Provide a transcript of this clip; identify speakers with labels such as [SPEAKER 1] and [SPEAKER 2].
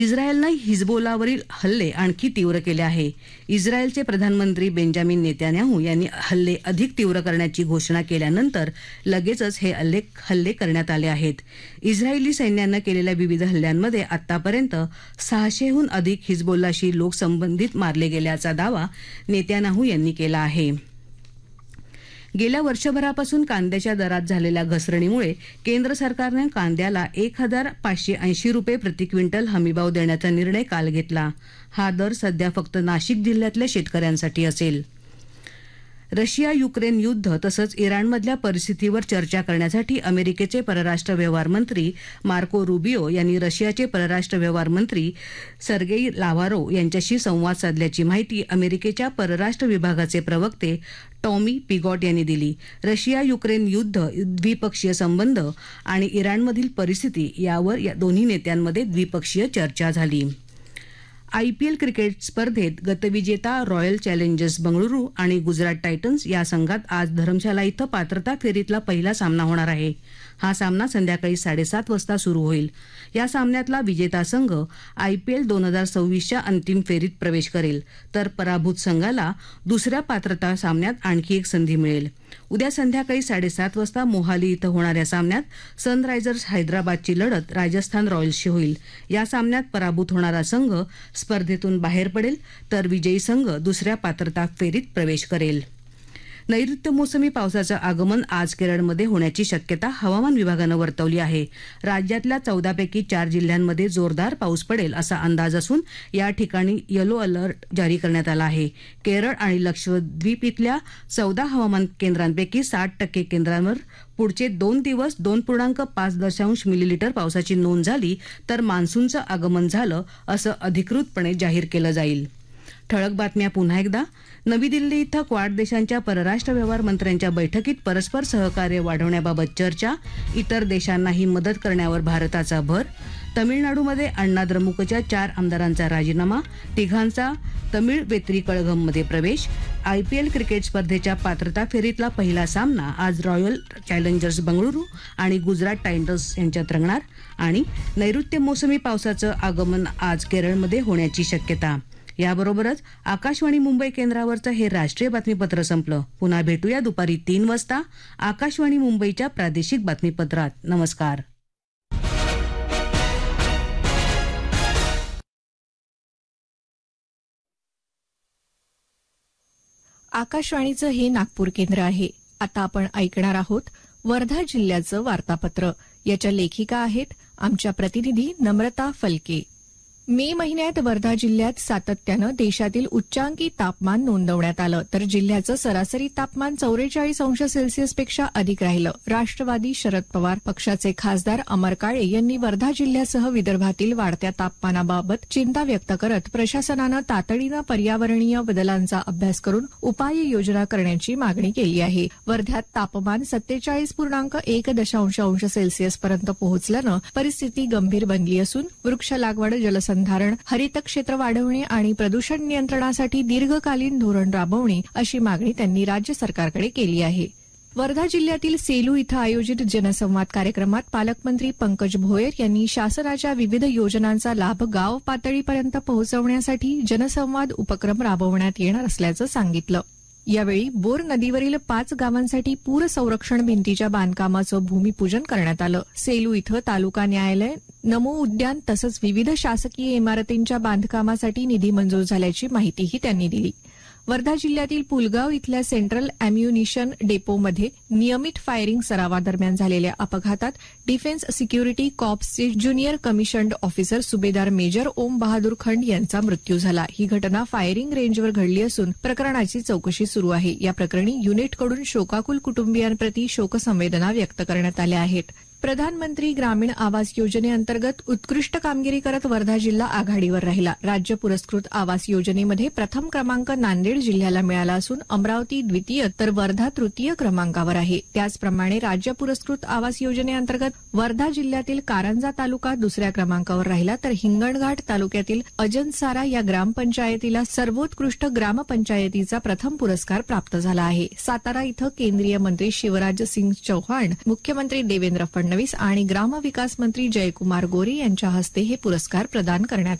[SPEAKER 1] इस्रायलनं हिजबोलावरील हल्ले आणखी तीव्र केले आहे. इस्रायलचे प्रधानमंत्री बेंजामिन नेतान्याहू यांनी हल्ले अधिक तीव्र करण्याची घोषणा केल्यानंतर लगेचच हे हल्ले करण्यात आले आहेत. इस्रायली सैन्यानं केलेल्या विविध हल्ल्यांमध्ये आतापर्यंत 600हून अधिक हिजबोलाशी लोक संबंधित मारले गेल्याचा दावा नेतान्याहू यांनी केला आहे. गेल्या वर्षभरापासून कांद्याच्या दरात झालेल्या घसरणीमुळे केंद्र सरकारनं कांद्याला 1,580 रुपये प्रति क्विंटल हमीभाव देण्याचा निर्णय काल घेतला. हा दर सध्या फक्त नाशिक जिल्ह्यातल्या शेतकऱ्यांसाठी असेल. रशिया युक्रेन युद्ध तसंच इराणमधल्या परिस्थितीवर चर्चा करण्यासाठी अमेरिकेचे परराष्ट्र व्यवहार मंत्री मार्को रुबियो यांनी रशियाचे परराष्ट्र व्यवहार मंत्री सर्गेई लाव्हारोव्ह यांच्याशी संवाद साधल्याची माहिती अमेरिकेच्या परराष्ट्र विभागाचे प्रवक्ते टॉमी पिगॉट यांनी दिली. रशिया युक्रेन युद्ध, द्विपक्षीय संबंध आणि इराणमधील परिस्थिती यावर या दोन्ही नेत्यांमध्ये द्विपक्षीय चर्चा झाली. IPL क्रिकेट स्पर्धेत गतविजेता रॉयल चॅलेंजर्स बंगळुरू आणि गुजरात टायटन्स या संघात आज धरमशाला इथं पात्रता फेरीतला पहिला सामना होणार आहे. हा सामना संध्याकाळी 7:30 वाजता सुरू होईल. या सामन्यातला विजेता संघ IPL 2026च्या अंतिम फेरीत प्रवेश करेल, तर पराभूत संघाला दुसऱ्या पात्रता सामन्यात आणखी एक संधी मिळेल. उद्या संध्याकाळी 7:30 वाजता मोहाली इथं होणाऱ्या सामन्यात सनरायझर्स हैदराबादची लढत राजस्थान रॉयल्सशी होईल. या सामन्यात पराभूत होणारा संघ स्पर्धेतून बाहेर पडेल, तर विजयी संघ दुसऱ्या पात्रता फेरीत प्रवेश करेल. नैऋत्य मोसमी पावसाचं आगमन आज केरळमध्ये होण्याची शक्यता हवामान विभागानं वर्तवली आहे. राज्यातल्या 14 पैकी 4 जिल्ह्यांमध्ये जोरदार पाऊस पडेल असा अंदाज असून या ठिकाणी येलो अलर्ट जारी करण्यात आला आहे. केरळ आणि लक्षद्वीप इथल्या 14 हवामान केंद्रांपैकी 60% केंद्रांवर पुढचे 2 दिवस 2.5 मिलीलीटर पावसाची नोंद झाली, तर मान्सूनचं आगमन झालं असं अधिकृतपणे जाहीर केलं जाईल. ठळक बातम्या पुन्हा एकदा. नवी दिल्ली इथं क्वाड देशांच्या परराष्ट्र व्यवहार मंत्र्यांच्या बैठकीत परस्पर सहकार्य वाढवण्याबाबत चर्चा. इतर देशांनाही मदत करण्यावर भारताचा भर. तमिळनाडूमध्ये अण्णा द्रमुकच्या 4 आमदारांचा राजीनामा. तिघांचा तमिळ वेत्री कळघममध्ये प्रवेश. IPL क्रिकेट स्पर्धेच्या पात्रता फेरीतला पहिला सामना आज रॉयल चॅलेंजर्स बंगळुरू आणि गुजरात टायटन्स यांच्यात रंगणार. आणि नैऋत्य मोसमी पावसाचं आगमन आज केरळमध्ये होण्याची शक्यता. याबरोबरच आकाशवाणी मुंबई केंद्रावरचं हे राष्ट्रीय बातमीपत्र संपलं. पुन्हा भेटूया दुपारी 3 वाजता आकाशवाणी मुंबईच्या प्रादेशिक बातमीपत्रात. नमस्कार.
[SPEAKER 2] आकाशवाणीचं हे नागपूर केंद्र आहे. आता आपण ऐकणार आहोत वर्धा जिल्ह्याचं वार्तापत्र. याच्या लेखिका आहेत आमच्या प्रतिनिधी नम्रता फलके. मे महिन्यात वर्धा जिल्ह्यात सातत्यानं देशातील उच्चांकी तापमान नोंदवण्यात आलं, तर जिल्ह्याचं सरासरी तापमान 44 अंश सेल्सिअसपेक्षा अधिक राहिलं. राष्ट्रवादी शरद पवार पक्षाचे खासदार अमर काळे यांनी वर्धा जिल्ह्यासह विदर्भातील वाढत्या तापमानाबाबत चिंता व्यक्त करत प्रशासनानं तातडीनं पर्यावरणीय बदलांचा अभ्यास करून उपाययोजना करण्याची मागणी केली आहे. वर्ध्यात तापमान 47.1 अंश सेल्सिअसपर्यंत पोहोचल्यानं परिस्थिती गंभीर बनली असून वृक्ष लागवड, जलसंधारण, हरित क्षेत्र वाढवणे आणि प्रदूषण नियंत्रणासाठी दीर्घकालीन धोरण राबवणे अशी मागणी त्यांनी राज्य सरकारकडे केली आहे. वर्धा जिल्ह्यातील सेलू इथं आयोजित जनसंवाद कार्यक्रमात पालकमंत्री पंकज भोयर यांनी शासनाच्या विविध योजनांचा लाभ गाव पातळीपर्यंत पोहोचवण्यासाठी जनसंवाद उपक्रम राबवण्यात येणार असल्याचं सांगितलं. यावेळी बोर नदीवरील 5 गावांसाठी पूर संरक्षण भिंतीच्या बांधकामाचं भूमिपूजन करण्यात आलं. सेलू इथं तालुका न्यायालय, नमो उद्यान तसंच विविध शासकीय इमारतींच्या बांधकामासाठी निधी मंजूर झाल्याची माहितीही त्यांनी दिली. वर्धा जिल्ह्यातील पुलगाव इथल्या सेंट्रल अॅम्युनिशन डेपोमध्ये नियमित फायरिंग सरावादरम्यान झालेल्या अपघातात defence security कॉर्प्सचे junior commissioned officer सुभेदार मेजर ओम बहादूर खंड यांचा मृत्यू झाला. ही घटना फायरिंग रेंजवर घडली असून प्रकरणाची चौकशी सुरू आहे. या प्रकरणी युनिटकडून शोकाकुल कुटुंबियांप्रती शोकसंवेदना व्यक्त करण्यात आल्या आहेत. प्रधानमंत्री ग्रामीण आवास योजनेअंतर्गत उत्कृष्ट कामगिरी करत वर्धा जिल्हा आघाडीवर राहिला. राज्य पुरस्कृत आवास योजनेमध्ये प्रथम क्रमांक नांदेड जिल्ह्याला मिळाला असून अमरावती द्वितीय तर वर्धा तृतीय क्रमांकावर आहे. त्याचप्रमाणे राज्य पुरस्कृत आवास योजनेअंतर्गत वर्धा जिल्ह्यातील कारंजा तालुका दुसऱ्या क्रमांकावर राहिला, तर हिंगणघाट तालुक्यातील अजनसारा या ग्रामपंचायतीला सर्वोत्कृष्ट ग्रामपंचायतीचा प्रथम पुरस्कार प्राप्त झाला आहे. सातारा इथं केंद्रीय मंत्री शिवराज सिंग चौहान, मुख्यमंत्री देवेंद्र फडणवीस फडणवीस आणि ग्रामविकास मंत्री जयकुमार गोरे यांच्या हस्ते हे पुरस्कार प्रदान करण्यात